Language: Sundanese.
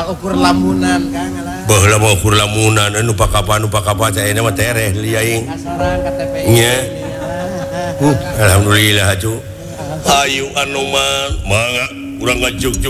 ukur lamunan Kang baheula mah ukur lamunan nu pakapa ayeuna mah tereh liaing kasorang KTP nya alhamdulillah atuh ayu anu mah mangga urang ngajuk